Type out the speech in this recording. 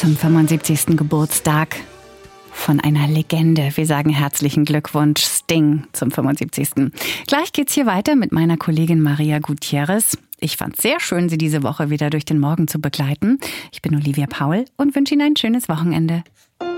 zum 75. Geburtstag von einer Legende. Wir sagen herzlichen Glückwunsch, Sting, zum 75. Gleich geht's hier weiter mit meiner Kollegin Maria Gutierrez. Ich fand's sehr schön, Sie diese Woche wieder durch den Morgen zu begleiten. Ich bin Olivia Paul und wünsche Ihnen ein schönes Wochenende.